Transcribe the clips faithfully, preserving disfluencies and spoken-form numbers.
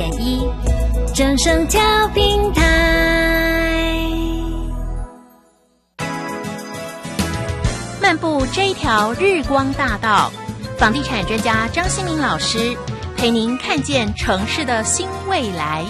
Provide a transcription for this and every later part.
点一，正声调频台。漫步这一条日光大道，房地产专家张新民老师陪您看见城市的新未来。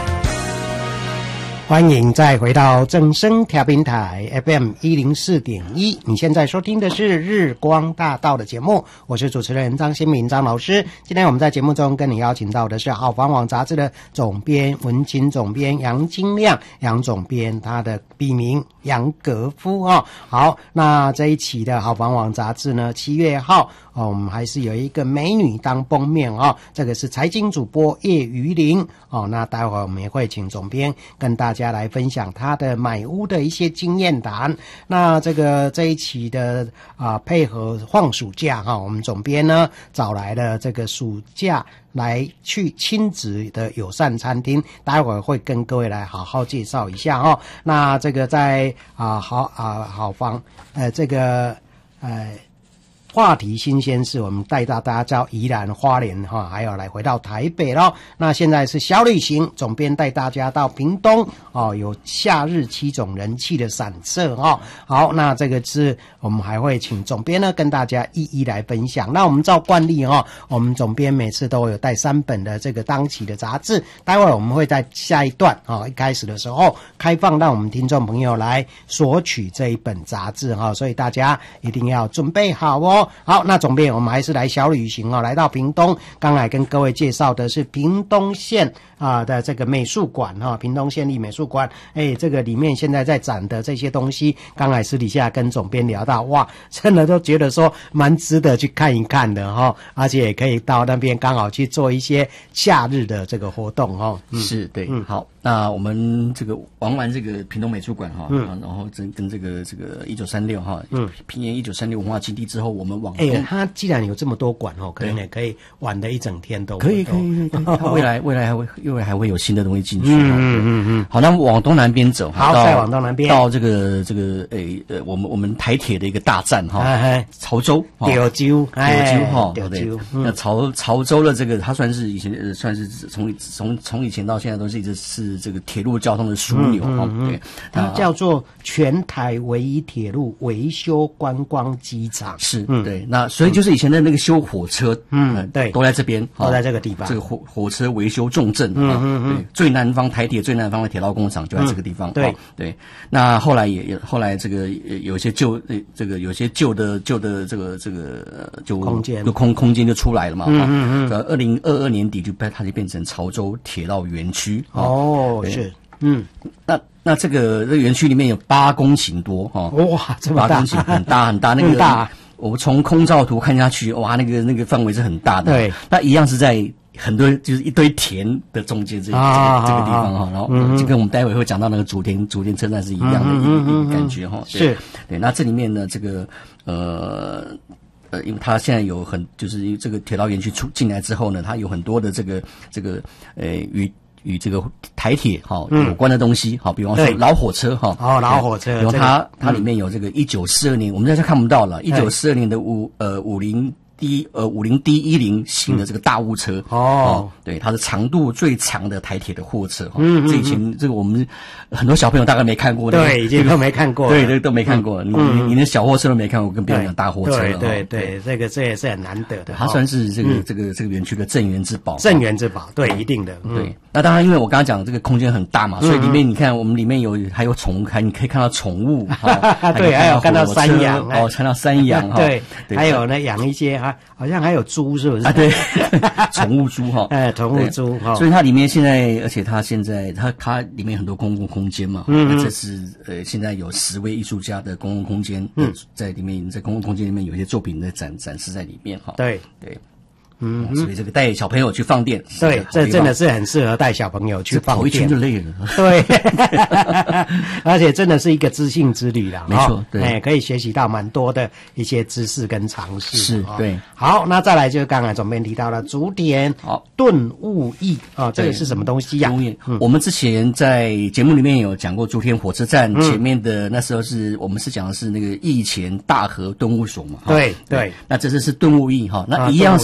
欢迎再回到正声调频台 F M 一零四点一，你现在收听的是日光大道的节目，我是主持人张新民张老师。今天我们在节目中跟你邀请到的是好房网杂志的总编文青总编杨金亮，杨总编，他的笔名杨格夫哦。好，那这一期的好房网杂志呢，七月号哦，我们还是有一个美女当封面哦，这个是财经主播叶瑜玲哦。那待会儿我们也会请总编跟大家来分享他的买屋的一些经验谈。那这个这一期的啊、呃、配合放暑假哈、哦，我们总编呢找来了这个暑假来去亲子的友善餐厅，待会儿会跟各位来好好介绍一下哦。那这个在啊、呃、好啊、呃、好房呃这个呃。话题新鲜事，我们带到大家到宜兰花莲哈，还有来回到台北咯。那现在是小旅行，总编带大家到屏东哦，有夏日七种人气的散色哦。好，那这个是我们还会请总编呢跟大家一一来分享。那我们照惯例哦，我们总编每次都有带三本的这个当期的杂志，待会儿我们会在下一段哦，一开始的时候开放让我们听众朋友来索取这一本杂志哈、哦，所以大家一定要准备好哦。好，那总编我们还是来小旅行哦，来到屏东，刚才跟各位介绍的是屏东县啊的这个美术馆哈、哦，屏东县立美术馆，哎，这个里面现在在展的这些东西，刚才私底下跟总编聊到，哇，真的都觉得说蛮值得去看一看的哈、哦，而且也可以到那边刚好去做一些夏日的这个活动哦。 嗯、是，对，嗯，好，那我们这个玩完这个屏东美术馆哈，嗯，然后跟跟这个这个一九三六哈，嗯，平原一九三六文化基地之后，我们往哎，他既然有这么多馆哦，可能也可以玩的一整天都可以，可以，可以。未来未来还会未来还会有新的东西进去。 嗯嗯嗯嗯。 好，那往东南边走， 好，再往东南边到这个这个诶呃，我们我们台铁的一个大站哈，潮州， 潮州， 潮州哈， 潮州。 那潮潮州的这个，它算是以前呃算是从从从以前到现在都是一直是这个铁路交通的枢纽哈。对， 它叫做全台唯一铁路维修观光机场。 是，对。那所以就是以前的那个修火车， 嗯，对， 都在这边， 都在这个地方。 这个火火车维修重镇，嗯嗯嗯，最南方台铁最南方的铁道工厂就在这个地方。对对。那后来也也后来这个有一些旧这个有些旧的旧的这个这个就空间就空空间就出来了嘛。 嗯嗯嗯。 二零二二年底就它就变成潮州铁道园区。 哦，是，嗯， 那。那这个这个园区里面有八公顷多哈， 哇，这么大， 八公顷很大很大，那个大，我从空照图看下去，哇，那个那个范围是很大的。对，那一样是在很多就是一堆田的中间这啊这个这个地方哈，然后就跟我们待会会讲到那个竹田竹田车站是一样的一个一个感觉哈。 是，对， 那这里面呢，这个呃。呃，因为它现在有很，就是这个铁道园区出进来之后呢，它有很多的这个这个呃与与这个台铁哈、哦、有关的东西，好、嗯，比方说老火车哈， 哦，老火车， 比如它、这个、它里面有这个一九四二年，我们在这看不到了，一九四二年的五呃五零。D 呃五零 D 一零型的这个大雾车、 嗯、哦， 对，它是长度最长的台铁的货车哈。嗯嗯，这以前这个我们很多小朋友大概没看过， 对，已经都没看过， 对，都都没看过。嗯、你你连小货车都没看过，更别讲大货车了。 对对对，这个这也是很难得的。 它算是这个、嗯、这个这个园区的镇园之宝。 镇园之宝，对，一定的。 嗯、对，那当然，因为我刚刚讲这个空间很大嘛，所以里面你看，我们里面有还有宠物，还你可以看到宠物， 对，还有看到山羊， 哦，看到山羊， 对，还有呢养一些哈，好像还有。猪是不是啊？对，宠物猪哈， 哎，宠物猪哈， 所以它里面现在，而且它现在它它里面很多公共空间嘛，嗯，这是呃现在有十位艺术家的公共空间，嗯，在里面在公共空间里面有一些作品在展展示在里面哈， 对对。嗯，所以这个带小朋友去放电， 对，这真的是很适合带小朋友去放电， 跑一圈就累了。 对，而且真的是一个知性之旅啦， 没错，对， 哎，可以学习到蛮多的一些知识跟常识。 是，对。 好，那再来就是刚才总编提到了竹田好顿悟驿啊，这个是什么东西呀？ 嗯，我们之前在节目里面有讲过竹田火车站前面的，那时候是我们是讲的是那个驿前大和顿悟所嘛。 对对， 那这次是顿悟驿哈，那一样是。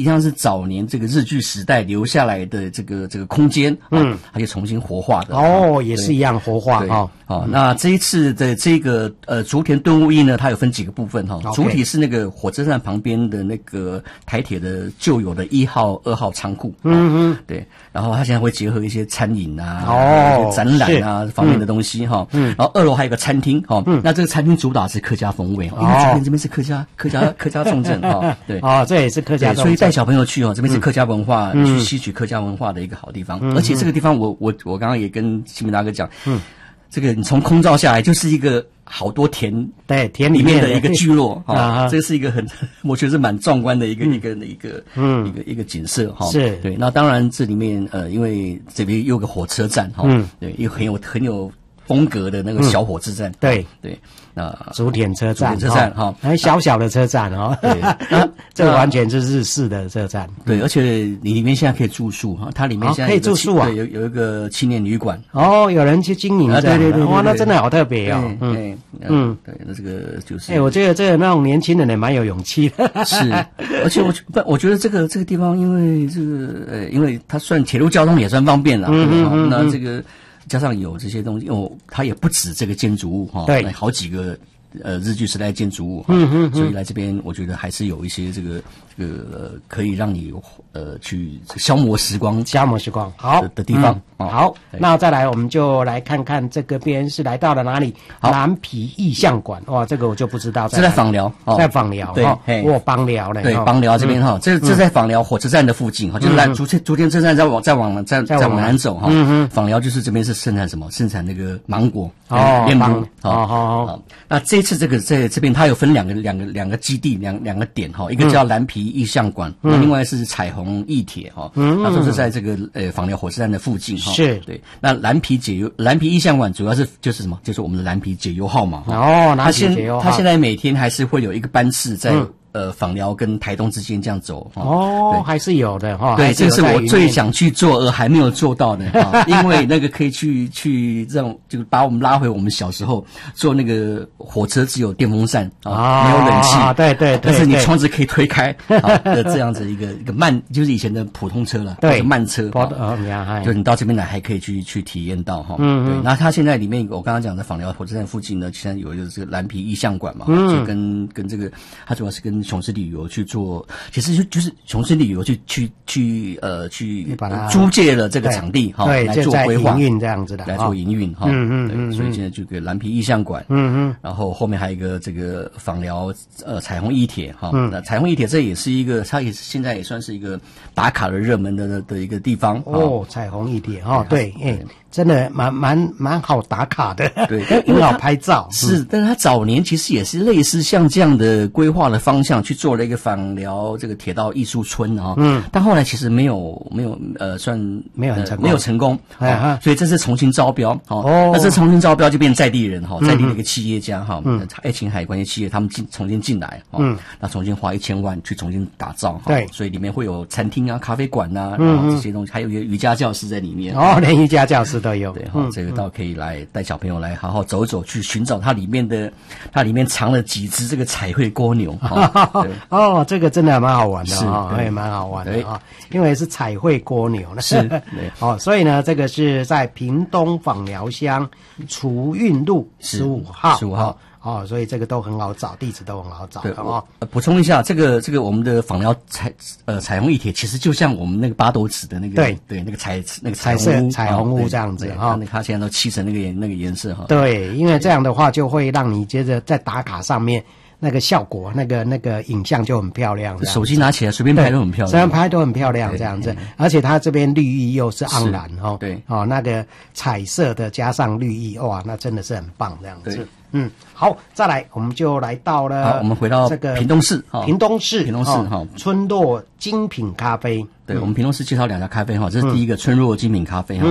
一样是早年这个日据时代留下来的这个这个空间，嗯，它就重新活化的。 哦，也是一样活化哈。 哦，那这一次的这个呃竹田顿悟驿呢，它有分几个部分哈。 Okay. 主体是那个火车站旁边的那个台铁的旧有的一号、二号仓库。嗯嗯，对。然后它现在会结合一些餐饮啊、哦、展览啊方面的东西哈。嗯。然后二楼还有个餐厅哈。嗯。那这个餐厅主打是客家风味，因为这边这边是客家客家客家重镇哈。对。 哦，这也是客家重镇， 所以带小朋友去哦，这边是客家文化，去吸取客家文化的一个好地方。而且这个地方我我我刚刚也跟新民大哥讲，嗯。这个你从空照下来就是一个好多田， 对田里面的一个聚落啊，这是一个很我觉得是蛮壮观的一个、嗯、一个一个嗯一个一个景色哈。 是对，那当然这里面呃，因为这边有个火车站哈，嗯，对，又很有很有风格的那个小火车站， 嗯、对对。那竹田车站， 竹田车站哈， 很小小的车站哦，对，这个完全是日式的车站， 对，而且你里面现在可以住宿哈，它里面现在可以住宿啊， 对，有有一个青年旅馆， 哦，有人去经营这样， 对对对， 哇，那真的好特别哦， 嗯嗯，对，那这个就是， 哎，我觉得这个那种年轻人也蛮有勇气的， 是，而且我不，我觉得这个这个地方，因为这个呃，因为它算铁路交通也算方便了，嗯那这个。加上有这些东西，哦，它也不止这个建筑物哈， 对， 好几个呃日据时代建筑物，嗯嗯，所以来这边我觉得还是有一些这个这个、呃、可以让你呃去消磨时光、 消磨时光好的, 的地方。 嗯、好，那再来我们就来看看这个边是来到了哪里？蓝皮意象馆，哇，这个我就不知道在。 是在枋寮， 哦、在枋寮， 对， 我枋寮嘞， 对，枋寮这边哈，这这在枋寮火车站的附近哈，就是来竹竹田车站再往再往再再往南走哈，嗯枋寮就是这边是生产什么？生产那个芒果哦， 面包， 好好好。 那这次这个在这边它有分两个两个两个基地两两个点哈，一个叫蓝皮意象馆，那另外是彩虹驿铁哈，那都是在这个呃枋寮火车站的附近哈， 是对。那蓝皮解忧蓝皮意象馆主要是就是什么？就是我们的蓝皮解忧号嘛哈。 哦，蓝皮解忧号。 它现在每天还是会有一个班次在。呃，枋寮跟台东之间这样走哦，还是有的哈。 对，这是我最想去做而还没有做到的哈，因为那个可以去去让就把我们拉回我们小时候坐那个火车只有电风扇啊，没有冷气， 对对， 但是你窗子可以推开啊的这样子一个一个慢，就是以前的普通车了，对，慢车，就你到这边来还可以去去体验到哈。嗯，对。那它现在里面我刚刚讲的枋寮火车站附近呢，现在有一个这个蓝皮意象馆嘛，就跟跟这个它主要是跟琼斯旅游去做，其实就就是琼斯旅游去去去呃去租借了这个场地哈，来做规划营运这样子的， 来做营运哈。嗯嗯嗯。所以现在这个蓝皮意象馆，嗯嗯，然后后面还有一个这个枋寮呃彩虹驿铁哈，那彩虹驿铁这也是一个，它也是现在也算是一个打卡的热门的的一个地方哦。彩虹驿铁哈，对，哎。真的蛮蛮蛮好打卡的， 对， 很好拍照。 是，但是他早年其实也是类似像这样的规划的方向去做了一个枋寮这个铁道艺术村啊，嗯，但后来其实没有没有呃算没有很成功， 没有成功，啊，所以这次重新招标，哦，那这重新招标就变在地人哈，在地的一个企业家哈，嗯，爱琴海关系企业他们进重新进来，嗯，那重新花一千万去重新打造， 对， 所以里面会有餐厅啊、咖啡馆呐，然后这些东西，还有一个瑜伽教室在里面， 哦，连瑜伽教室都有。 对哈，这个倒可以来带小朋友来好好走走，去寻找它里面的，它里面藏了几只这个彩绘蜗牛哈。 哦，这个真的蛮好玩的啊，也蛮好玩的啊，因为是彩绘蜗牛呢。 是， 哦，所以呢，这个是在屏东枋寮乡储运路十五号， 十五号。 哦，所以这个都很好找，地址都很好找的哦。 补充一下，这个这个我们的枋寮彩呃彩虹驿铁，其实就像我们那个八斗子的那个对对那个彩那个彩色彩虹屋这样子哈， 那它现在都漆成那个颜那个颜色哈。 对，因为这样的话就会让你接着在打卡上面那个效果，那个那个影像就很漂亮。 手机拿起来随便拍都很漂亮， 随便拍都很漂亮这样子，而且它这边绿意又是盎然哦， 对哦那个彩色的加上绿意，哇，那真的是很棒这样子。嗯，好，再来，我们就来到了。 好，我们回到这个屏东市， 屏东市， 屏东市哈， 村落精品咖啡。 对，我们屏东市介绍两家咖啡哈，这是第一个村落精品咖啡哈。